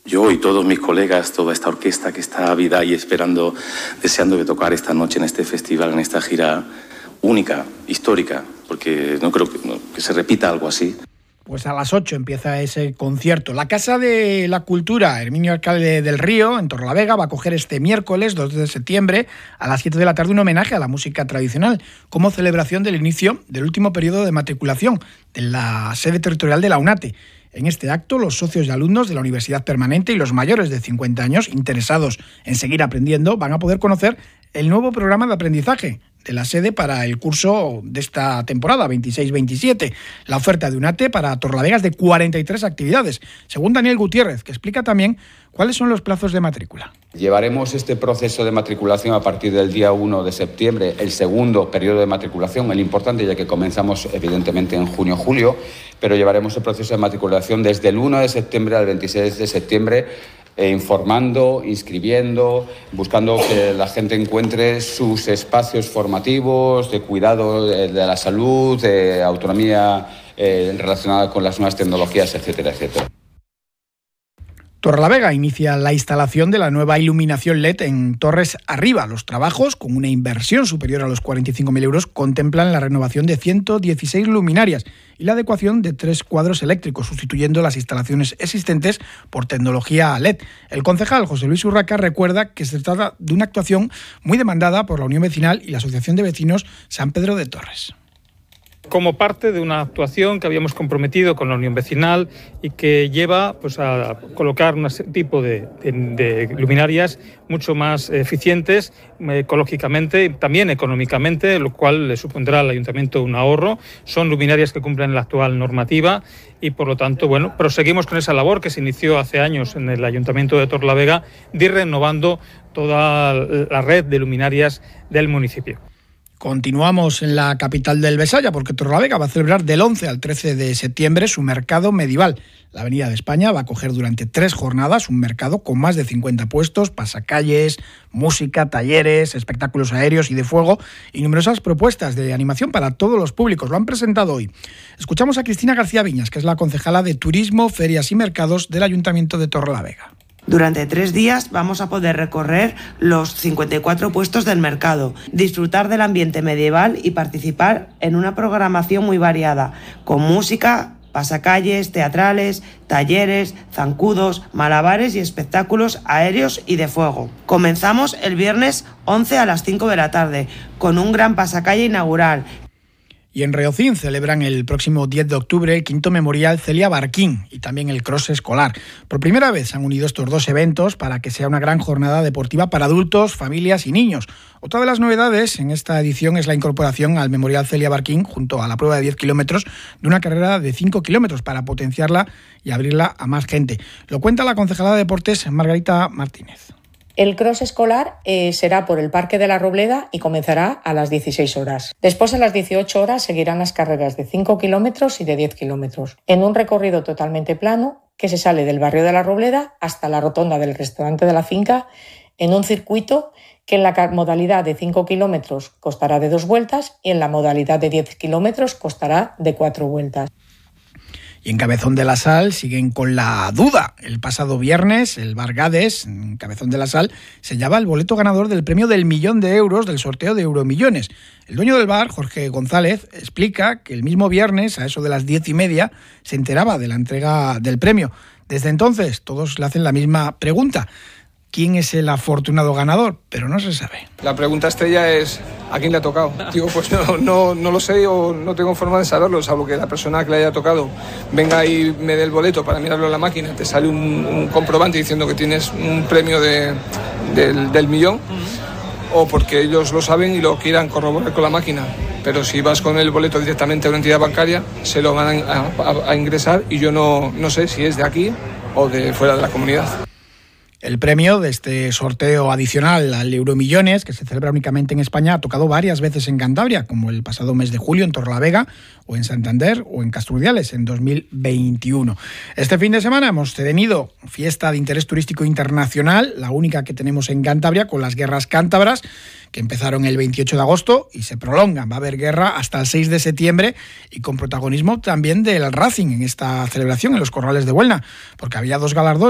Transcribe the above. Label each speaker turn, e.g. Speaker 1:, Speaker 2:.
Speaker 1: Yo y todos mis colegas, toda esta orquesta que está ávida y esperando, deseando de tocar esta noche en este festival, en esta gira única, histórica, porque no creo que se repita algo así.
Speaker 2: Pues a las 8 empieza ese concierto. La Casa de la Cultura Herminio Alcalde del Río, en Torrelavega, va a acoger este miércoles 2 de septiembre a las 7 de la tarde un homenaje a la música tradicional como celebración del inicio del último periodo de matriculación de la sede territorial de la UNATE. En este acto, los socios y alumnos de la Universidad Permanente y los mayores de 50 años interesados en seguir aprendiendo van a poder conocer el nuevo programa de aprendizaje de la sede para el curso de esta temporada 26-27. La oferta de UNATE para Torrelavega es de 43 actividades, según Daniel Gutiérrez, que explica también cuáles son los plazos de matrícula.
Speaker 3: Llevaremos este proceso de matriculación a partir del día 1 de septiembre, el segundo periodo de matriculación, el importante, ya que comenzamos evidentemente en junio-julio, pero llevaremos el proceso de matriculación desde el 1 de septiembre al 26 de septiembre, informando, inscribiendo, buscando que la gente encuentre sus espacios formativos de cuidado de la salud, de autonomía relacionada con las nuevas tecnologías, etcétera, etcétera.
Speaker 2: Torrelavega inicia la instalación de la nueva iluminación LED en Torres Arriba. Los trabajos, con una inversión superior a los 45.000 euros, contemplan la renovación de 116 luminarias y la adecuación de 3 cuadros eléctricos, sustituyendo las instalaciones existentes por tecnología LED. El concejal José Luis Urraca recuerda que se trata de una actuación muy demandada por la Unión Vecinal y la Asociación de Vecinos San Pedro de Torres.
Speaker 4: Como parte de una actuación que habíamos comprometido con la Unión Vecinal y que lleva pues, a colocar un tipo de luminarias mucho más eficientes ecológicamente y también económicamente, lo cual le supondrá al Ayuntamiento un ahorro. Son luminarias que cumplen la actual normativa y, por lo tanto, bueno, proseguimos con esa labor que se inició hace años en el Ayuntamiento de Torrelavega de ir renovando toda la red de luminarias del municipio.
Speaker 2: Continuamos en la capital del Besaya porque Torrelavega va a celebrar del 11 al 13 de septiembre su mercado medieval. La Avenida de España va a acoger durante 3 jornadas un mercado con más de 50 puestos, pasacalles, música, talleres, espectáculos aéreos y de fuego y numerosas propuestas de animación para todos los públicos. Lo han presentado hoy. Escuchamos a Cristina García Viñas, que es la concejala de Turismo, Ferias y Mercados del Ayuntamiento de Torrelavega.
Speaker 5: Durante 3 días vamos a poder recorrer los 54 puestos del mercado, disfrutar del ambiente medieval y participar en una programación muy variada, con música, pasacalles, teatrales, talleres, zancudos, malabares y espectáculos aéreos y de fuego. Comenzamos el viernes 11 a las 5 de la tarde, con un gran pasacalle inaugural.
Speaker 2: Y en Reocín celebran el próximo 10 de octubre el 5º Memorial Celia Barquín y también el Cross Escolar. Por primera vez se han unido estos 2 eventos para que sea una gran jornada deportiva para adultos, familias y niños. Otra de las novedades en esta edición es la incorporación al Memorial Celia Barquín, junto a la prueba de 10 kilómetros, de una carrera de 5 kilómetros para potenciarla y abrirla a más gente. Lo cuenta la concejala de Deportes, Margarita Martínez.
Speaker 6: El cross escolar será por el Parque de la Robleda y comenzará a las 16 horas. Después, a las 18 horas, seguirán las carreras de 5 kilómetros y de 10 kilómetros, en un recorrido totalmente plano que se sale del barrio de la Robleda hasta la rotonda del restaurante de la finca, en un circuito que en la modalidad de 5 kilómetros costará de 2 vueltas y en la modalidad de 10 kilómetros costará de 4 vueltas.
Speaker 2: Y en Cabezón de la Sal siguen con la duda. El pasado viernes, el Bar Gades, en Cabezón de la Sal, sellaba el boleto ganador del premio del 1.000.000 de euros del sorteo de Euromillones. El dueño del bar, Jorge González, explica que el mismo viernes, a eso de las 10:30, se enteraba de la entrega del premio. Desde entonces, todos le hacen la misma pregunta. ¿Quién es el afortunado ganador? Pero no se sabe.
Speaker 7: La pregunta estrella es ¿a quién le ha tocado? Digo, pues no lo sé o no tengo forma de saberlo, salvo que la persona que le haya tocado venga y me dé el boleto para mirarlo en la máquina, te sale un comprobante diciendo que tienes un premio del millón, o porque ellos lo saben y lo quieran corroborar con la máquina. Pero si vas con el boleto directamente a una entidad bancaria, se lo van a ingresar y yo no sé si es de aquí o de fuera de la comunidad.
Speaker 2: El premio de este sorteo adicional al Euromillones, que se celebra únicamente en España, ha tocado varias veces en Cantabria, como el pasado mes de julio en Torrelavega, o en Santander, o en Castrudiales, en 2021. Este fin de semana hemos tenido fiesta de interés turístico internacional, la única que tenemos en Cantabria, con las guerras cántabras, que empezaron el 28 de agosto y se prolongan. Va a haber guerra hasta el 6 de septiembre y con protagonismo también del Racing en esta celebración en los Corrales de Huelna, porque había 2 galardones.